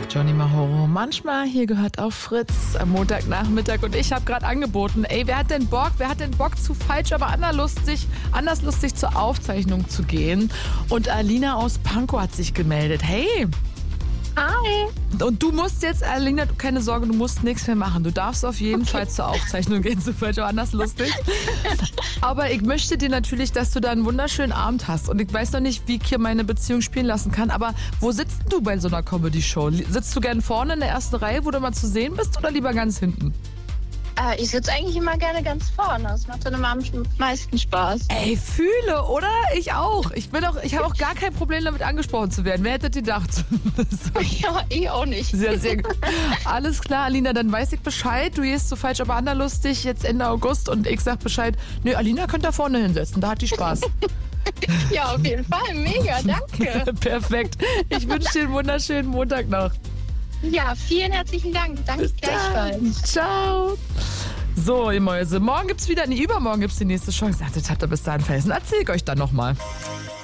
Johnny Mahoro. Manchmal hier gehört auf Fritz am Montagnachmittag und ich habe gerade angeboten, wer hat denn Bock zu falsch, aber anders lustig zur Aufzeichnung zu gehen? Und Alina aus Pankow hat sich gemeldet. Hey! Hi. Und du musst jetzt, Alina, keine Sorge, du musst nichts mehr machen. Du darfst auf jeden Fall zur Aufzeichnung gehen, zu falsch, aber anders lustig. Aber ich möchte dir natürlich, dass du da einen wunderschönen Abend hast. Und ich weiß noch nicht, wie ich hier meine Beziehung spielen lassen kann. Aber wo sitzt du bei so einer Comedy-Show? Sitzt du gern vorne in der ersten Reihe, wo du mal zu sehen bist, oder lieber ganz hinten? Ich sitze eigentlich immer gerne ganz vorne. Das macht dann immer am meisten Spaß. Ey, fühle, oder? Ich auch. Ich habe auch gar kein Problem damit, angesprochen zu werden. Wer hätte gedacht? Ja, ich auch nicht. Sehr, sehr gut. Alles klar, Alina, dann weiß ich Bescheid. Du gehst so falsch, aber anderlustig jetzt Ende August und ich sag Bescheid. Nö, Alina könnt da vorne hinsetzen, da hat die Spaß. Ja, auf jeden Fall. Mega, danke. Perfekt. Ich wünsche dir einen wunderschönen Montag noch. Ja, vielen herzlichen Dank. Danke gleichfalls. Ciao. So, ihr Mäuse, übermorgen gibt's die nächste Chance. Ach, das habt ihr bis dahin vergessen. Erzähl ich euch dann nochmal.